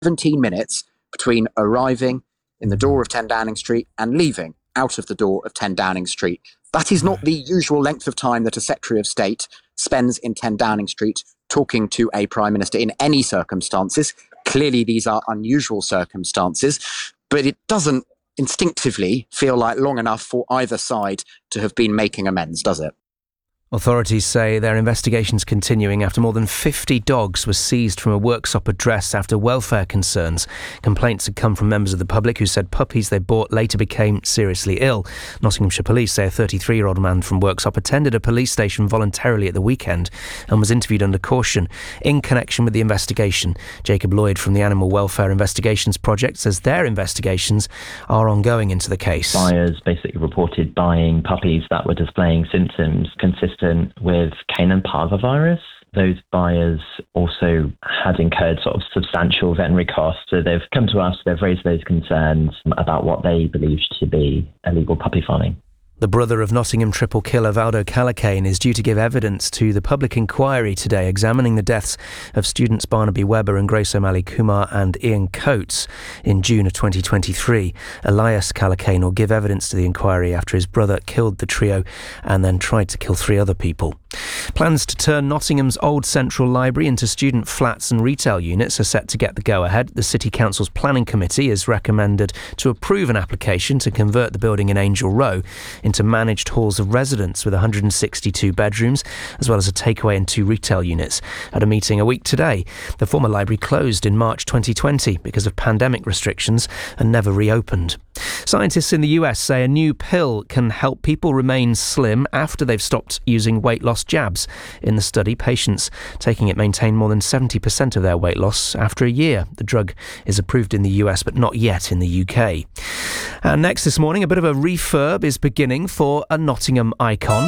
17 minutes between arriving in the door of 10 Downing Street and leaving out of the door of 10 Downing Street. That is not the usual length of time that a Secretary of State spends in 10 Downing Street talking to a Prime Minister in any circumstances. Clearly, these are unusual circumstances, but it doesn't instinctively feel like long enough for either side to have been making amends, does it? Authorities say their investigation's continuing after more than 50 dogs were seized from a Worksop address after welfare concerns. Complaints had come from members of the public who said puppies they bought later became seriously ill. Nottinghamshire Police say a 33-year-old man from Worksop attended a police station voluntarily at the weekend and was interviewed under caution. In connection with the investigation, Jacob Lloyd from the Animal Welfare Investigations Project says their investigations are ongoing into the case. Buyers basically reported buying puppies that were displaying symptoms consistent with Canine parvovirus. Those buyers also had incurred sort of substantial veterinary costs. So they've come to us, they've raised those concerns about what they believed to be illegal puppy farming. The brother of Nottingham triple killer Valdo Callacane is due to give evidence to the public inquiry today examining the deaths of students Barnaby Webber and Grace O'Malley Kumar and Ian Coates in June of 2023. Elias Callacane will give evidence to the inquiry after his brother killed the trio and then tried to kill 3 other people. Plans to turn Nottingham's old Central Library into student flats and retail units are set to get the go-ahead. The City Council's Planning Committee has recommended to approve an application to convert the building in Angel Row into managed halls of residence with 162 bedrooms, as well as a takeaway and 2 retail units. At a meeting a week today, the former library closed in March 2020 because of pandemic restrictions and never reopened. Scientists in the US say a new pill can help people remain slim after they've stopped using weight loss jabs. In the study, patients taking it maintain more than 70% of their weight loss after a year. The drug is approved in the US but not yet in the UK. And next this morning, a bit of a refurb is beginning for a Nottingham icon.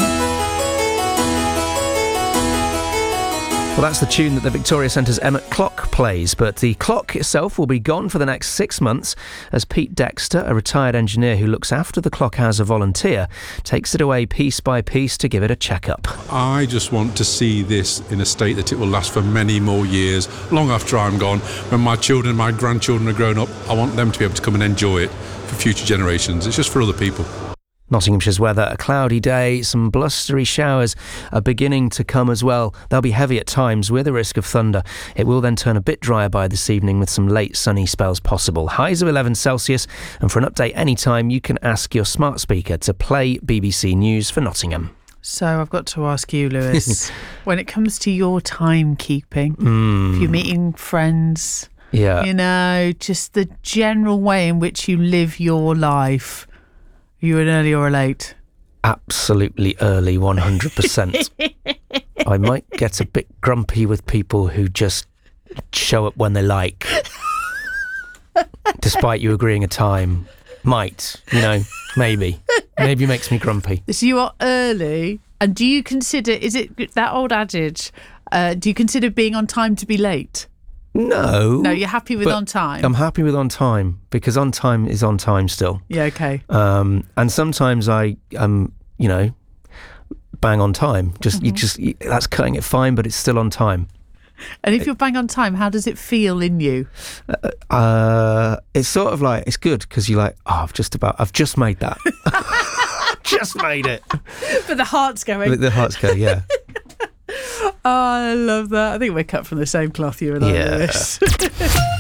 Well, that's the tune that the Victoria Centre's Emmet Clock plays, but the clock itself will be gone for the next 6 months as Pete Dexter, a retired engineer who looks after the clock as a volunteer, takes it away piece by piece to give it a check-up. I just want to see this in a state that it will last for many more years, long after I'm gone. When my children, my grandchildren are grown up, I want them to be able to come and enjoy it for future generations. It's just for other people. Nottinghamshire's weather, a cloudy day, some blustery showers are beginning to come as well. They'll be heavy at times with a risk of thunder. It will then turn a bit drier by this evening with some late sunny spells possible. Highs of 11 Celsius, and for an update anytime you can ask your smart speaker to play BBC News for Nottingham. So I've got to ask you, Lewis, when it comes to your timekeeping, if you're meeting friends, you know, just the general way in which you live your life, are you an early or a late? Absolutely early, 100%. I might get a bit grumpy with people who just show up when they like, despite you agreeing a time. Might, you know, maybe. Maybe makes me grumpy. So you are early, and do you consider, is it that old adage, do you consider being on time to be late? No. No, you're happy with on time? I'm happy with on time, because on time is on time still. Yeah, okay. And sometimes I, you know, bang on time. That's cutting it fine, but it's still on time. And if you're bang on time, how does it feel in you? It's sort of like, it's good, because you're like, oh, I've just made that. Just made it. But the heart's going. The heart's going, yeah. Oh, I love that. I think we're cut from the same cloth, you and I. Yes.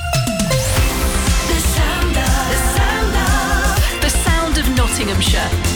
The sound of Nottinghamshire.